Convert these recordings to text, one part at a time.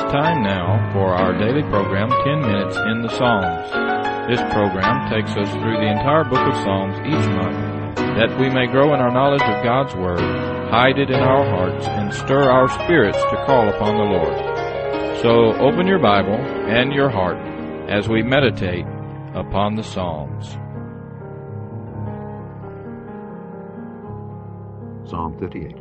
time now for our daily program, 10 Minutes in the Psalms. This program takes us through the entire book of Psalms each month, that we may grow in our knowledge of God's Word, hide it in our hearts, and stir our spirits to call upon the Lord. So open your Bible and your heart as we meditate upon the Psalms. Psalm 38.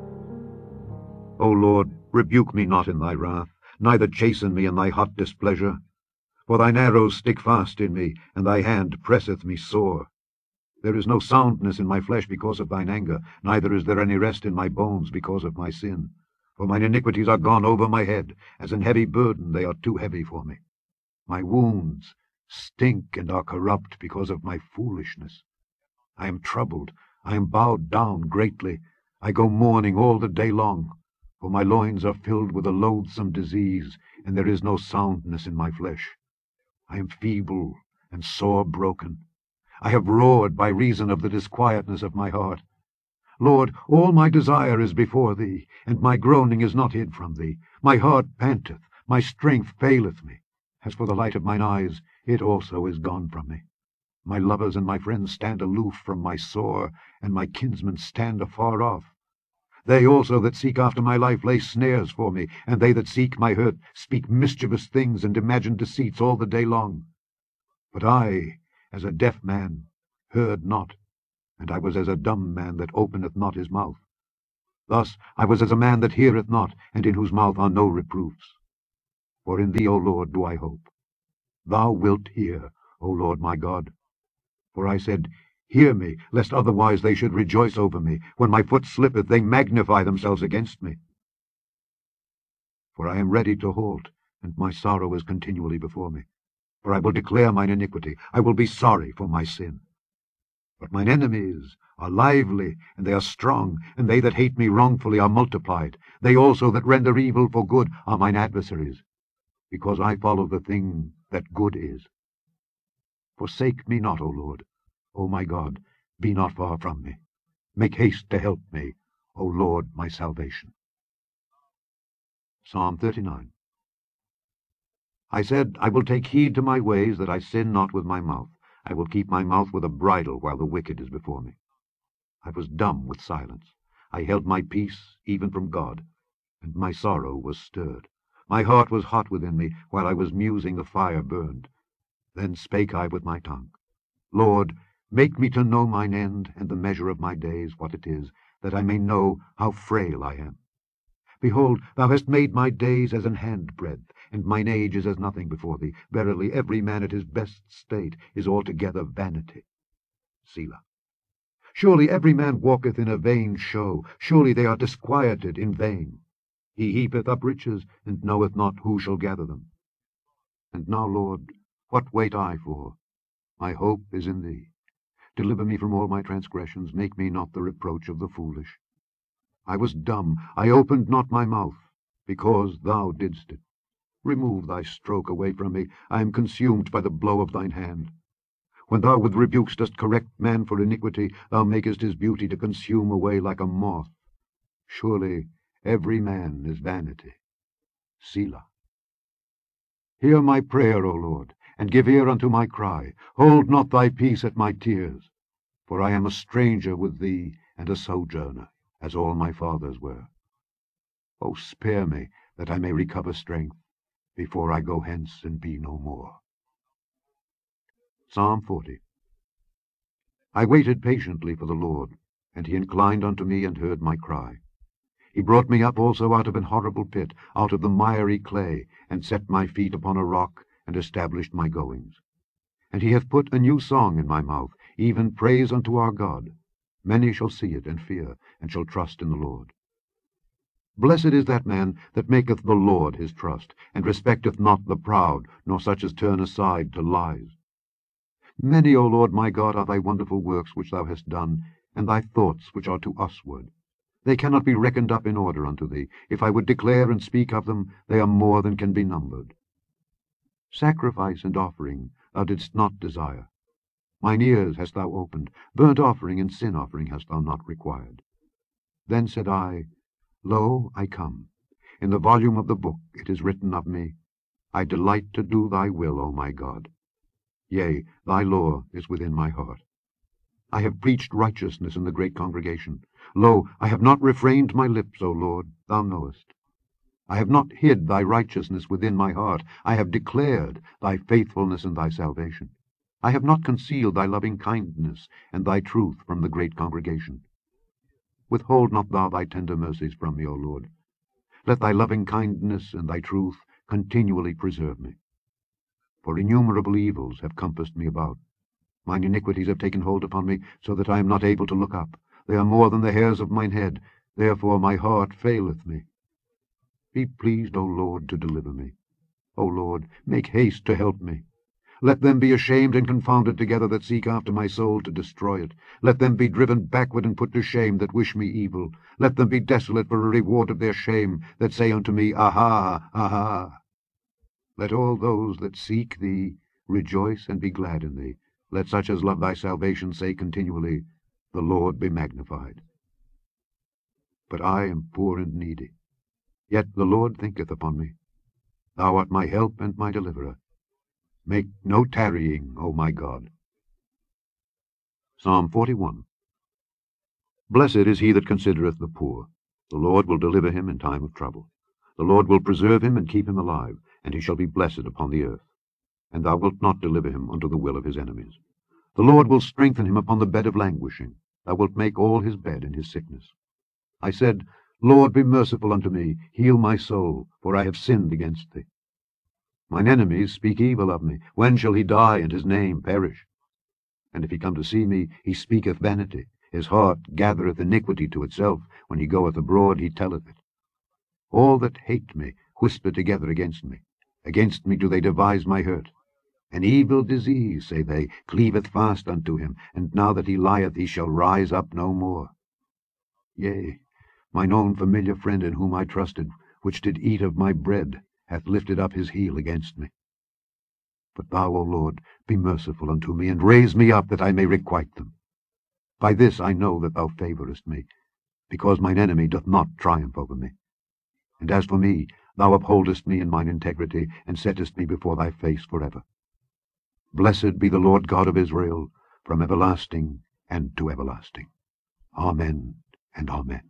O Lord, rebuke me not in thy wrath, neither chasten me in thy hot displeasure. For thine arrows stick fast in me, and thy hand presseth me sore. There is no soundness in my flesh because of thine anger, neither is there any rest in my bones because of my sin. For mine iniquities are gone over my head, as an heavy burden they are too heavy for me. My wounds stink and are corrupt because of my foolishness. I am troubled, I am bowed down greatly. I go mourning all the day long, for my loins are filled with a loathsome disease, and there is no soundness in my flesh. I am feeble and sore broken. I have roared by reason of the disquietness of my heart. Lord, all my desire is before thee, and my groaning is not hid from thee. My heart panteth, my strength faileth me. As for the light of mine eyes, it also is gone from me. My lovers and my friends stand aloof from my sore, and my kinsmen stand afar off. They also that seek after my life lay snares for me, and they that seek my hurt speak mischievous things and imagine deceits all the day long. But I, as a deaf man, heard not, and I was as a dumb man that openeth not his mouth. Thus I was as a man that heareth not, and in whose mouth are no reproofs. For in thee, O Lord, do I hope. Thou wilt hear, O Lord my God. For I said, hear me, lest otherwise they should rejoice over me. When my foot slippeth, they magnify themselves against me. For I am ready to halt, and my sorrow is continually before me. For I will declare mine iniquity, I will be sorry for my sin. But mine enemies are lively, and they are strong, and they that hate me wrongfully are multiplied. They also that render evil for good are mine adversaries, because I follow the thing that good is. Forsake me not, O Lord. O my God, be not far from me. Make haste to help me, O Lord, my salvation. Psalm 39. I said, I will take heed to my ways, that I sin not with my mouth. I will keep my mouth with a bridle while the wicked is before me. I was dumb with silence. I held my peace even from God, and my sorrow was stirred. My heart was hot within me, while I was musing the fire burned. Then spake I with my tongue. Lord, make me to know mine end, and the measure of my days, what it is, that I may know how frail I am. Behold, thou hast made my days as an handbreadth, and mine age is as nothing before thee. Verily, every man at his best state is altogether vanity. Selah. Surely every man walketh in a vain show. Surely they are disquieted in vain. He heapeth up riches, and knoweth not who shall gather them. And now, Lord, what wait I for? My hope is in thee. Deliver me from all my transgressions. Make me not the reproach of the foolish. I was dumb, I opened not my mouth, because thou didst it. Remove thy stroke away from me. I am consumed by the blow of thine hand. When thou with rebukes dost correct man for iniquity, thou makest his beauty to consume away like a moth. Surely every man is vanity. Selah. Hear my prayer, O Lord, and give ear unto my cry. Hold not thy peace at my tears. For I am a stranger with thee, and a sojourner, as all my fathers were. O spare me, that I may recover strength, before I go hence and be no more. Psalm 40. I waited patiently for the Lord, and he inclined unto me and heard my cry. He brought me up also out of an horrible pit, out of the miry clay, and set my feet upon a rock, and established my goings. And he hath put a new song in my mouth, even praise unto our God. Many shall see it and fear, and shall trust in the Lord. Blessed is that man that maketh the Lord his trust, and respecteth not the proud, nor such as turn aside to lies. Many, O Lord my God, are thy wonderful works which thou hast done, and thy thoughts which are to usward. They cannot be reckoned up in order unto thee. If I would declare and speak of them, they are more than can be numbered. Sacrifice and offering thou didst not desire. Mine ears hast thou opened. Burnt offering and sin offering hast thou not required. Then said I, Lo, I come. In the volume of the book it is written of me, I delight to do thy will, O my God. Yea, thy law is within my heart. I have preached righteousness in the great congregation. Lo, I have not refrained my lips, O Lord, thou knowest. I have not hid thy righteousness within my heart. I have declared thy faithfulness and thy salvation. I have not concealed thy loving kindness and thy truth from the great congregation. Withhold not thou thy tender mercies from me, O Lord. Let thy loving kindness and thy truth continually preserve me. For innumerable evils have compassed me about. Mine iniquities have taken hold upon me, so that I am not able to look up. They are more than the hairs of mine head. Therefore my heart faileth me. Be pleased, O Lord, to deliver me. O Lord, make haste to help me. Let them be ashamed and confounded together that seek after my soul to destroy it. Let them be driven backward and put to shame that wish me evil. Let them be desolate for a reward of their shame, that say unto me, Aha, aha. Let all those that seek thee rejoice and be glad in thee. Let such as love thy salvation say continually, The Lord be magnified. But I am poor and needy. Yet the Lord thinketh upon me. Thou art my help and my deliverer. Make no tarrying, O my God. Psalm 41. Blessed is he that considereth the poor. The Lord will deliver him in time of trouble. The Lord will preserve him and keep him alive, and he shall be blessed upon the earth. And thou wilt not deliver him unto the will of his enemies. The Lord will strengthen him upon the bed of languishing. Thou wilt make all his bed in his sickness. I said, Lord, be merciful unto me, heal my soul, for I have sinned against thee. Mine enemies speak evil of me. When shall he die, and his name perish? And if he come to see me, he speaketh vanity. His heart gathereth iniquity to itself. When he goeth abroad, he telleth it. All that hate me whisper together against me. Against me do they devise my hurt. An evil disease, say they, cleaveth fast unto him, and now that he lieth he shall rise up no more. Yea, mine own familiar friend in whom I trusted, which did eat of my bread, hath lifted up his heel against me. But thou, O Lord, be merciful unto me, and raise me up, that I may requite them. By this I know that thou favourest me, because mine enemy doth not triumph over me. And as for me, thou upholdest me in mine integrity, and settest me before thy face for ever. Blessed be the Lord God of Israel, from everlasting and to everlasting. Amen and Amen.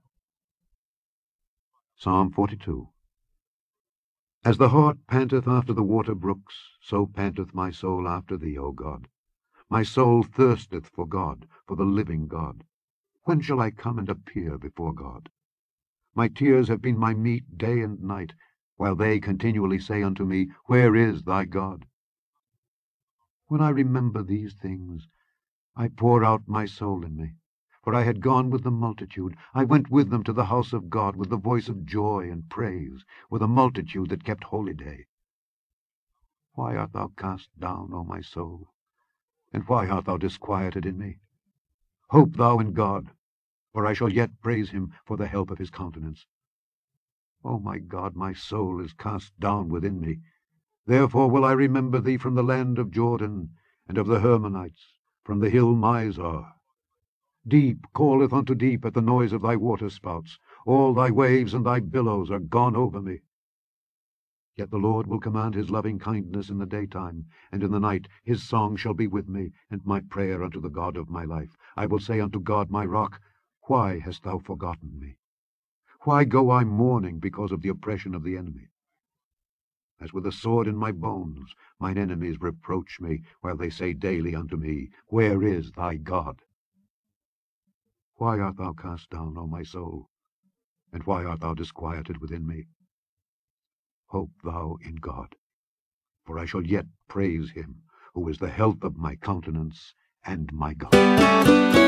Psalm 42. As the hart panteth after the water brooks, so panteth my soul after thee, O God. My soul thirsteth for God, for the living God. When shall I come and appear before God? My tears have been my meat day and night, while they continually say unto me, Where is thy God? When I remember these things, I pour out my soul in me. For I had gone with the multitude. I went with them to the house of God with the voice of joy and praise, with a multitude that kept holy day. Why art thou cast down, O my soul? And why art thou disquieted in me? Hope thou in God, for I shall yet praise him for the help of his countenance. O my God, my soul is cast down within me. Therefore will I remember thee from the land of Jordan, and of the Hermonites, from the hill Mizar. Deep calleth unto deep at the noise of thy waterspouts. All thy waves and thy billows are gone over me. Yet the Lord will command his loving kindness in the daytime, and in the night his song shall be with me, and my prayer unto the God of my life. I will say unto God my rock, Why hast thou forgotten me? Why go I mourning because of the oppression of the enemy? As with a sword in my bones, mine enemies reproach me, while they say daily unto me, Where is thy God? Why art thou cast down, O my soul? And why art thou disquieted within me? Hope thou in God, for I shall yet praise him, who is the health of my countenance and my God.